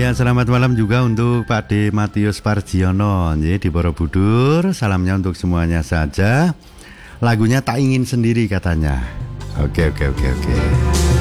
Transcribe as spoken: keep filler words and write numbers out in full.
Ya, selamat malam juga untuk Pak D. Matius Parjiono nggih, di Borobudur. Salamnya untuk semuanya saja. Lagunya Tak Ingin Sendiri katanya. Oke, oke, oke, oke.